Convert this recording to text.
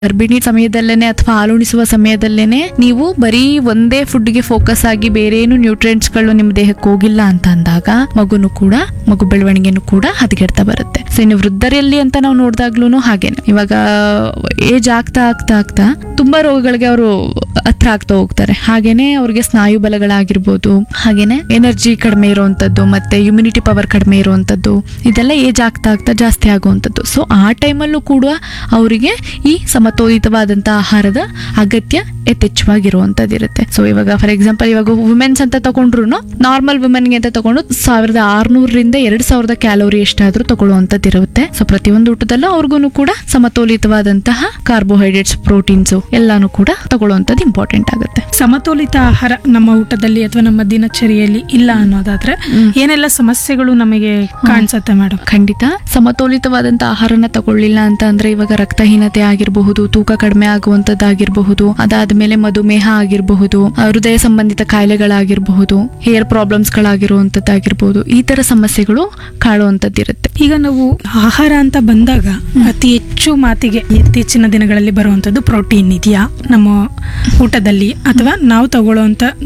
ಗರ್ಭಿಣಿ ಸಮಯದಲ್ಲೇನೆ ಅಥವಾ ಹಾಲುಣಿಸುವ ಸಮಯದಲ್ಲೇನೆ ನೀವು ಬರೀ ಒಂದೇ ಫುಡ್ಗೆ ಫೋಕಸ್ ಆಗಿ ಬೇರೆ ಏನು ನ್ಯೂಟ್ರಿಯೆಂಟ್ಸ್ ಗಳು ನಿಮ್ಮ ದೇಹಕ್ಕೆ ಹೋಗಿಲ್ಲ ಅಂತ ಅಂದಾಗ ಮಗು ಬೆಳವಣಿಗೆನೂ ಕೂಡ ಹದಗೆಡ್ತಾ ಬರುತ್ತೆ. ಸೊ ಇನ್ನು ವೃದ್ಧರಲ್ಲಿ ಅಂತ ನಾವು ನೋಡಿದಾಗ್ಲೂ ಹಾಗೇನೆ, ಇವಾಗ ಏಜ್ ಆಗ್ತಾ ಆಗ್ತಾ ಆಗ್ತಾ ತುಂಬಾ ರೋಗಗಳಿಗೆ ಅವರು ಹತ್ರ ಆಗ್ತಾ ಹೋಗ್ತಾರೆ. ಹಾಗೇನೆ ಅವ್ರಿಗೆ ಸ್ನಾಯು ಬಲಗಳಾಗಿರ್ಬೋದು, ಹಾಗೇನೆ ಎನರ್ಜಿ ಕಡಿಮೆ ಇರುವಂತದ್ದು, ಮತ್ತೆ ಇಮ್ಯುನಿಟಿ ಪವರ್ ಕಡಿಮೆ ಇರುವಂತದ್ದು, ಇದೆಲ್ಲ ಏಜ್ ಆಗ್ತಾ ಆಗ್ತಾ ಜಾಸ್ತಿ ಆಗುವಂಥದ್ದು. ಸೊ ಆ ಟೈಮಲ್ಲೂ ಕೂಡ ಅವರಿಗೆ ಈ ಸಮತೋಲಿತವಾದಂತಹ ಆಹಾರದ ಅಗತ್ಯ ಯಥೇಚ್ಛವಾಗಿರುವಂತದ್ದು ಇರುತ್ತೆ. ಸೊ ಇವಾಗ ಫಾರ್ ಎಕ್ಸಾಂಪಲ್ ಇವಾಗ ವುಮೆನ್ಸ್ ಅಂತ ತಗೊಂಡ್ರು, ನಾರ್ಮಲ್ ವುಮೆನ್ಗೆ ಅಂತ ತಗೊಂಡು 1600ರಿಂದ 2000 ಕ್ಯಾಲೋರಿ ಎಷ್ಟಾದ್ರೂ ತಗೊಳ್ಳುವಂತದ್ದು ಇರುತ್ತೆ. ಸೊ ಪ್ರತಿಯೊಂದು ಊಟದಲ್ಲೂ ಅವ್ರಿಗೂ ಕೂಡ ಸಮತೋಲಿತವಾದಂತಹ ಕಾರ್ಬೋಹೈಡ್ರೇಟ್ಸ್, ಪ್ರೋಟೀನ್ಸ್ ಎಲ್ಲಾನು ಕೂಡ ತಗೊಳ್ಳುವಂತದ್ದು ಇಂಪಾರ್ಟೆಂಟ್ ಆಗುತ್ತೆ. ಸಮತೋಲಿತ ಆಹಾರ ನಮ್ಮ ಊಟದಲ್ಲಿ ಅಥವಾ ನಮ್ಮ ದಿನಚರಿಯಲ್ಲಿ ಇಲ್ಲ ಅನ್ನೋದಾದ್ರೆ ಏನೆಲ್ಲ ಸಮಸ್ಯೆಗಳು ನಮಗೆ ಕಾಣಿಸುತ್ತೆ ಮೇಡಮ್? ಖಂಡಿತ ಸಮತೋಲಿತವಾದಂತ ಆಹಾರನ ತಗೊಳ್ಳಿಲ್ಲ ಅಂತ ಅಂದ್ರೆ ಇವಾಗ ರಕ್ತಹೀನತೆ ಆಗಿರಬಹುದು, ತೂಕ ಕಡಿಮೆ ಆಗುವಂತದ್ದಾಗಿರಬಹುದು, ಅದಾದ್ಮೇಲೆ ಮಧುಮೇಹ ಆಗಿರಬಹುದು, ಹೃದಯ ಸಂಬಂಧಿತ ಕಾಯಿಲೆಗಳಾಗಿರಬಹುದು, ಹೇರ್ ಪ್ರಾಬ್ಲಮ್ಸ್ ಗಳಾಗಿರುವಂತದ್ದಾಗಿರ್ಬಹುದು, ಈ ತರ ಸಮಸ್ಯೆಗಳು ಕಾಡುವಂತದ್ದಿರುತ್ತೆ. ಈಗ ನಾವು ಆಹಾರ ಅಂತ ಬಂದಾಗ ಅತಿ ಹೆಚ್ಚು ಮಾತಿಗೆ ಇತ್ತೀಚಿನ ದಿನಗಳಲ್ಲಿ ಬರುವಂತದ್ದು ಪ್ರೋಟೀನ್ ಇದೆಯಾ ನಮ್ಮ ಊಟದಲ್ಲಿ, ಅಥವಾ ನಾವು ತಗೊಳ್ಳುವಂತ